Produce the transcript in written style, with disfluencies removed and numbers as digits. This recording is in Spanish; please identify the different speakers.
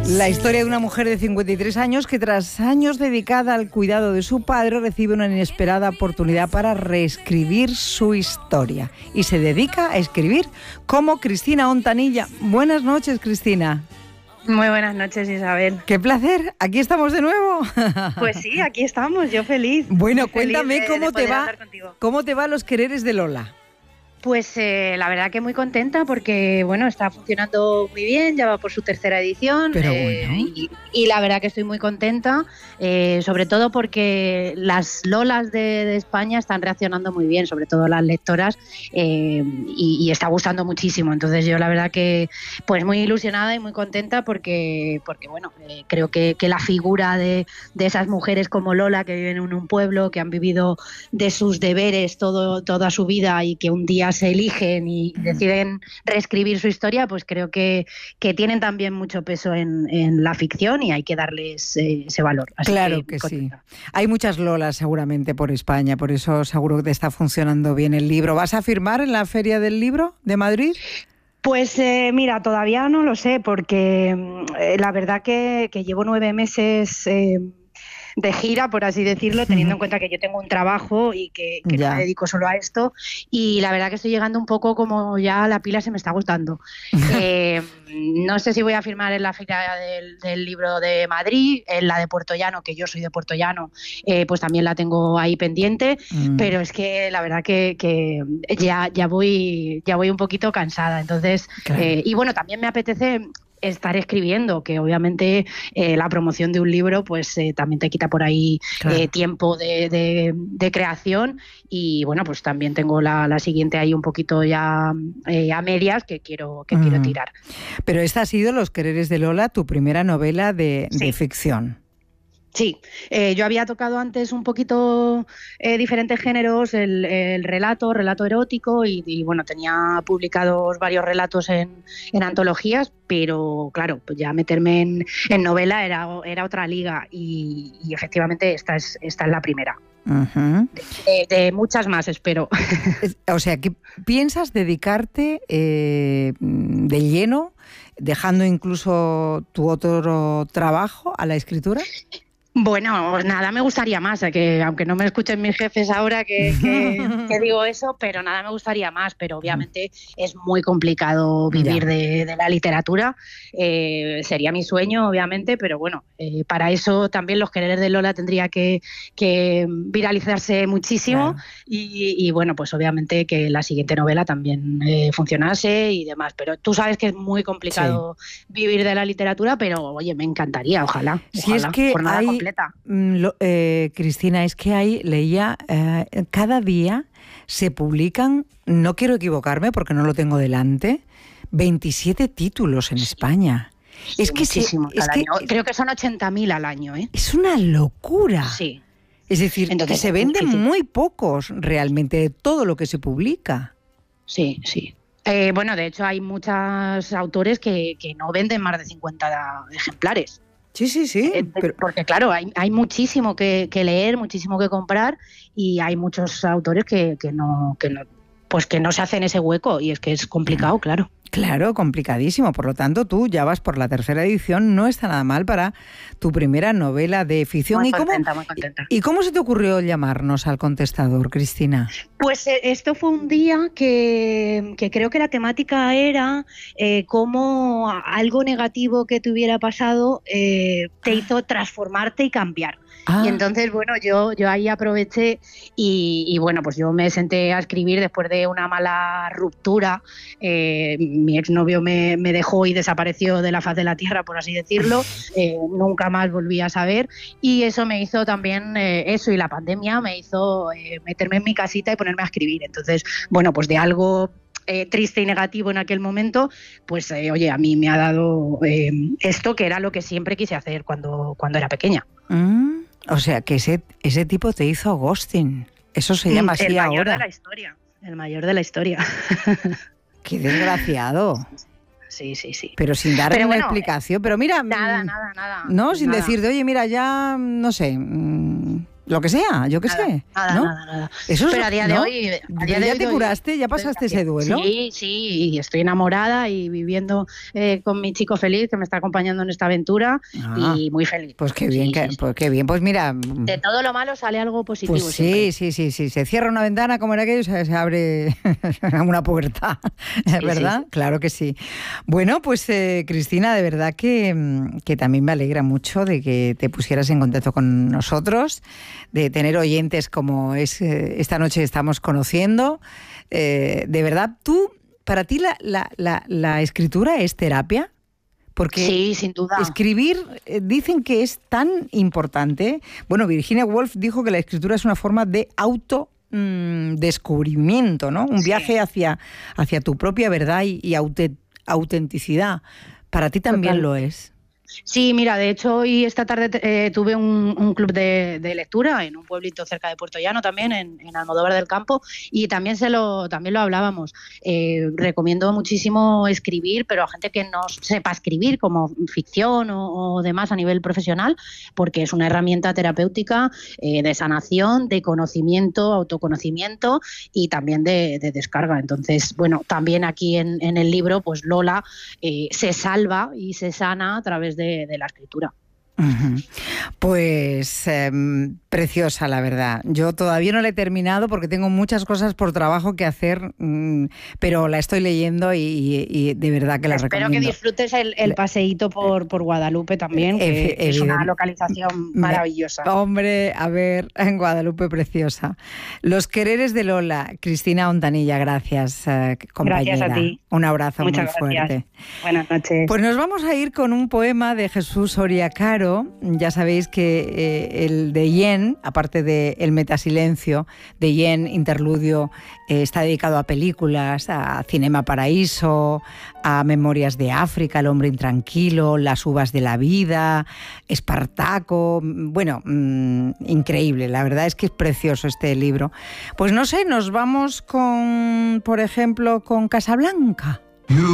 Speaker 1: La historia de una mujer de 53 años que tras años dedicada al cuidado de su padre recibe una inesperada oportunidad para reescribir su historia y se dedica a escribir como Cristina Ontanilla. Buenas noches, Cristina.
Speaker 2: Muy buenas noches, Isabel.
Speaker 1: ¡Qué placer! ¿Aquí estamos de nuevo?
Speaker 2: Pues sí, aquí estamos, yo feliz.
Speaker 1: Bueno,
Speaker 2: muy
Speaker 1: cuéntame
Speaker 2: feliz
Speaker 1: cómo te va Los Quereres de Lola.
Speaker 2: Pues la verdad que muy contenta porque, bueno, está funcionando muy bien, ya va por su tercera edición.
Speaker 1: Pero bueno.
Speaker 2: Y la verdad que estoy muy contenta, sobre todo porque las Lolas de España están reaccionando muy bien, sobre todo las lectoras, y está gustando muchísimo. Entonces yo la verdad que pues muy ilusionada y muy contenta porque bueno, creo que la figura de esas mujeres como Lola que viven en un pueblo, que han vivido de sus deberes toda su vida y que un día se eligen y deciden reescribir su historia, pues creo que tienen también mucho peso en la ficción y hay que darles ese valor. Así
Speaker 1: claro que sí. Hay muchas Lolas seguramente por España, por eso seguro que te está funcionando bien el libro. ¿Vas a firmar en la Feria del Libro de Madrid?
Speaker 2: Pues mira, todavía no lo sé porque la verdad que llevo 9 meses... de gira, por así decirlo, teniendo en cuenta que yo tengo un trabajo y que no me dedico solo a esto, y la verdad que estoy llegando un poco como ya la pila se me está agotando. No sé si voy a firmar en la Feria del Libro de Madrid, en la de Puertollano, que yo soy de Puertollano, pues también la tengo ahí pendiente, pero es que la verdad que ya voy un poquito cansada, entonces, claro. Y bueno, también me apetece estar escribiendo, que obviamente la promoción de un libro pues también te quita por ahí claro. Tiempo de creación y bueno, pues también tengo la siguiente ahí un poquito ya a medias que quiero tirar.
Speaker 1: Pero esta ha sido Los Quereres de Lola, tu primera novela de ficción.
Speaker 2: Sí, yo había tocado antes un poquito diferentes géneros, el relato erótico y bueno, tenía publicados varios relatos en antologías, pero claro, pues ya meterme en novela era otra liga y efectivamente esta es la primera. Uh-huh. De muchas más, espero.
Speaker 1: O sea, ¿qué piensas dedicarte de lleno, dejando incluso tu otro trabajo a la escritura?
Speaker 2: Bueno, nada me gustaría más, que aunque no me escuchen mis jefes ahora que digo eso, pero nada me gustaría más, pero obviamente es muy complicado vivir de la literatura, sería mi sueño obviamente, pero bueno, para eso también Los Quereres de Lola tendría que viralizarse muchísimo, claro. y bueno, pues obviamente que la siguiente novela también funcionase y demás, pero tú sabes que es muy complicado vivir de la literatura, pero oye, me encantaría, ojalá.
Speaker 1: Si es que
Speaker 2: jornada
Speaker 1: hay...
Speaker 2: completa.
Speaker 1: Cristina, es que leía cada día se publican, no quiero equivocarme porque no lo tengo delante, 27 títulos en España.
Speaker 2: Sí, es que muchísimo cada año. Creo que son 80.000 al año.
Speaker 1: Es una locura.
Speaker 2: Sí.
Speaker 1: Es decir, entonces, que se venden muy pocos realmente de todo lo que se publica.
Speaker 2: Sí, sí. Bueno, de hecho hay muchos autores que no venden más de 50 ejemplares.
Speaker 1: Sí.
Speaker 2: Porque claro, hay muchísimo que leer, muchísimo que comprar y hay muchos autores que no se hacen ese hueco y es que es complicado, claro.
Speaker 1: Claro, complicadísimo. Por lo tanto, tú ya vas por la tercera edición. No está nada mal para tu primera novela de ficción.
Speaker 2: Muy contenta.
Speaker 1: ¿Y cómo se te ocurrió llamarnos al contestador, Cristina?
Speaker 2: Pues esto fue un día que creo que la temática era cómo algo negativo que te hubiera pasado te hizo transformarte y cambiar. Y entonces, bueno, yo ahí aproveché y bueno, pues yo me senté a escribir después de una mala ruptura. Mi exnovio me dejó y desapareció de la faz de la tierra, por así decirlo. Nunca más volví a saber. Y eso me hizo también, eso y la pandemia me hizo meterme en mi casita y ponerme a escribir. Entonces, bueno, pues de algo triste y negativo en aquel momento, pues oye, a mí me ha dado esto que era lo que siempre quise hacer cuando era pequeña.
Speaker 1: O sea, que ese tipo te hizo ghosting. Eso se llama así ahora.
Speaker 2: El mayor de la historia.
Speaker 1: Qué desgraciado.
Speaker 2: Sí.
Speaker 1: Pero sin darle una explicación. Pero mira...
Speaker 2: Nada.
Speaker 1: No, sin decirte, oye, mira, ya, no sé... lo que sea, yo qué sé.
Speaker 2: Nada.
Speaker 1: Eso
Speaker 2: pero a día de hoy...
Speaker 1: ¿Ya te curaste? ¿Ya pasaste ese duelo?
Speaker 2: Sí, y estoy enamorada y viviendo con mi chico feliz que me está acompañando en esta aventura y muy feliz.
Speaker 1: Pues qué bien, pues qué bien. Pues mira...
Speaker 2: De todo lo malo sale algo positivo.
Speaker 1: Pues sí. Se cierra una ventana como era aquello, se abre una puerta, ¿verdad? Sí. Claro que sí. Bueno, pues Cristina, de verdad que también me alegra mucho de que te pusieras en contacto con nosotros, de tener oyentes como esta noche estamos conociendo. De verdad, para ti la escritura es terapia. Porque
Speaker 2: sí, sin duda.
Speaker 1: Escribir dicen que es tan importante. Bueno, Virginia Woolf dijo que la escritura es una forma de descubrimiento, ¿no? Un viaje hacia tu propia verdad y autenticidad. Para ti también lo es.
Speaker 2: Sí, mira, de hecho hoy esta tarde tuve un club de lectura en un pueblito cerca de Puerto Llano también, en Almodóvar del Campo, y también lo hablábamos. Recomiendo muchísimo escribir, pero a gente que no sepa escribir, como ficción o demás a nivel profesional, porque es una herramienta terapéutica de sanación, de conocimiento, autoconocimiento y también de descarga. Entonces, bueno, también aquí en el libro, pues Lola se salva y se sana a través de la escritura.
Speaker 1: Uh-huh. Pues preciosa, la verdad. Yo todavía no la he terminado porque tengo muchas cosas por trabajo que hacer, pero la estoy leyendo y de verdad que la recomiendo.
Speaker 2: Espero que disfrutes el paseíto por Guadalupe también, que es una localización maravillosa.
Speaker 1: Hombre, a ver, en Guadalupe preciosa. Los quereres de Lola. Cristina Ontanilla, gracias, compañera.
Speaker 2: Gracias a ti.
Speaker 1: Un abrazo muy fuerte.
Speaker 2: Buenas noches.
Speaker 1: Pues nos vamos a ir con un poema de Jesús Oria Caro. Ya sabéis que el de Yen, aparte de El Metasilencio, de Yen, interludio, está dedicado a películas, a Cinema Paraíso, a Memorias de África, El hombre intranquilo, Las uvas de la vida, Espartaco. Bueno, increíble, la verdad es que es precioso este libro. Pues no sé, nos vamos con, por ejemplo, con Casablanca.